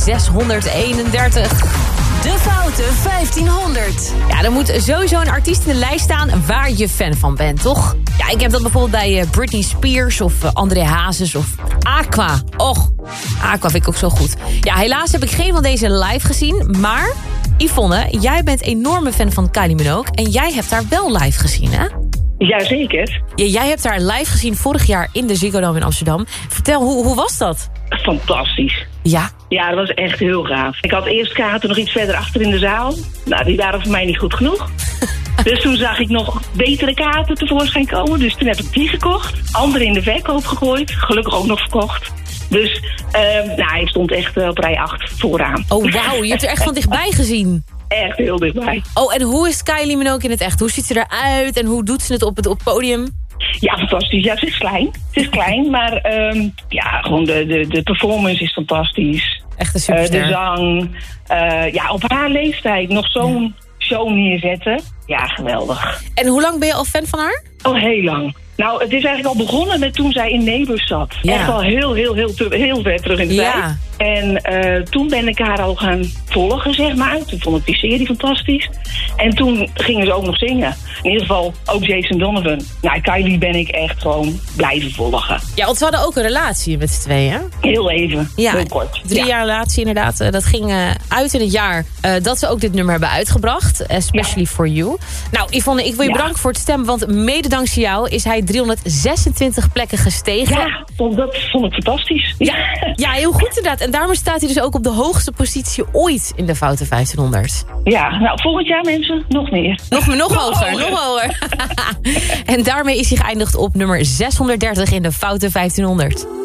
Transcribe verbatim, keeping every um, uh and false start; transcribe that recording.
zeshonderdeenendertig. De Foute vijftienhonderd. Ja, er moet sowieso een artiest in de lijst staan waar je fan van bent, toch? Ja, ik heb dat bijvoorbeeld bij uh, Britney Spears of uh, André Hazes of Aqua. Och, Aqua vind ik ook zo goed. Ja, helaas heb ik geen van deze live gezien, maar Yvonne, jij bent enorme fan van Kylie Minogue en jij hebt haar wel live gezien, hè? Jazeker. Ja, jij hebt haar live gezien vorig jaar in de Ziggo Dome in Amsterdam. Vertel, hoe, hoe was dat? Fantastisch. Ja? Ja, dat was echt heel gaaf. Ik had eerst kaarten nog iets verder achter in de zaal. Nou, die waren voor mij niet goed genoeg. Dus toen zag ik nog betere kaarten tevoorschijn komen. Dus toen heb ik die gekocht. Andere in de verkoop gegooid. Gelukkig ook nog verkocht. Dus uh, nou, ik stond echt op rij acht vooraan. Oh, wauw. Je hebt er echt van dichtbij gezien. Echt heel dichtbij. Oh, en hoe is Kylie Minogue in het echt? Hoe ziet ze eruit en hoe doet ze het op het op podium? Ja, fantastisch. Ja, ze is klein. Ze is klein, maar um, ja, gewoon de, de, de performance is fantastisch. Echt een superster. Uh, de zang. Uh, ja, op haar leeftijd nog zo'n ja. show neerzetten. Ja, geweldig. En hoe lang ben je al fan van haar? Oh, heel lang. Nou, het is eigenlijk al begonnen met toen zij in Neighbours zat. Ja. Echt al heel, heel, heel, heel, heel ver terug in de ja. tijd. En uh, toen ben ik haar al gaan volgen, zeg maar. Toen vond ik die serie fantastisch. En toen gingen ze ook nog zingen. In ieder geval ook Jason Donovan. Nou, Kylie ben ik echt gewoon blijven volgen. Ja, want ze hadden ook een relatie met z'n tweeën, hè? Heel even, ja, heel kort. Drie ja. jaar relatie inderdaad. Uh, dat ging uh, uit in het jaar uh, dat ze ook dit nummer hebben uitgebracht. Especially ja. for you. Nou, Yvonne, ik wil je ja. bedanken voor het stemmen. Want mede dankzij jou is hij driehonderdzesentwintig plekken gestegen. Ja, dat vond ik fantastisch. Ja, ja heel goed inderdaad. En daarom staat hij dus ook op de hoogste positie ooit in de Foute vijftienhonderd. Ja, nou volgend jaar mensen nog meer. Nog, nog, nog hoger, hoger, nog hoger. En daarmee is hij geëindigd op nummer zeshonderddertig in de Foute vijftienhonderd.